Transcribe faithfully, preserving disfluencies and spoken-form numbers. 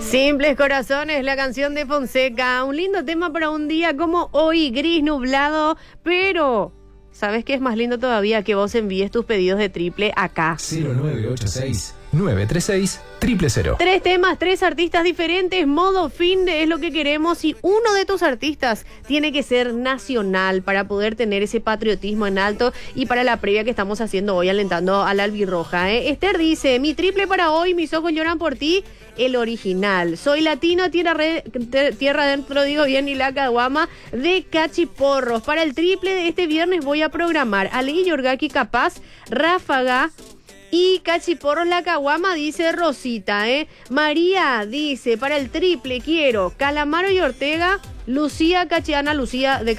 Simples Corazones, la canción de Fonseca. Un lindo tema para un día como hoy, gris, nublado, pero ¿sabes qué es más lindo todavía? Que vos envíes tus pedidos de triple acá. cero nueve ocho seis, nueve tres seis, cero cero cero. Tres temas, tres artistas diferentes, modo fin de es lo que queremos y uno de tus artistas tiene que ser nacional para poder tener ese patriotismo en alto y para la previa que estamos haciendo hoy alentando a la albirroja. ¿eh? Esther dice, mi triple para hoy, mis ojos lloran por ti, el original. Soy latino, tierra, re, tierra adentro, digo bien, y la caguama de Cachiporros. Para el triple de este viernes voy a programar Ali Yorgaki Capaz, Ráfaga y Cachiporros la caguama, dice Rosita, ¿eh? María dice, para el triple quiero Calamaro y Ortega, Lucía Cachiana, Lucía de